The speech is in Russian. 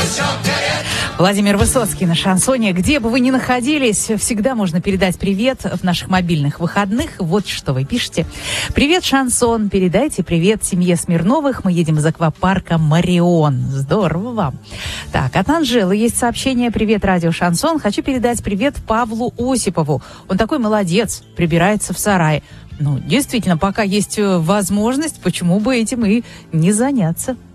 Владимир Высоцкий на шансоне. Где бы вы ни находились, всегда можно передать привет в наших мобильных выходных. Вот что вы пишете. Привет, шансон. Передайте привет семье Смирновых. Мы едем из аквапарка Марион. Здорово вам. Так, от Анжелы есть сообщение. Привет, радио Шансон. Хочу передать привет Павлу Осипову. Он такой молодец, прибирается в сарае. Ну, действительно, пока есть возможность, почему бы этим и не заняться.